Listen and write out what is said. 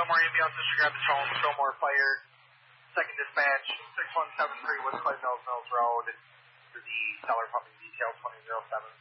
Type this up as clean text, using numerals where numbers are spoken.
Fillmore ambulance, disregard the phone, Fillmore Fire. Second dispatch, 6173 Woodside Mills Road, for the Stellar Pumping Detail 2007.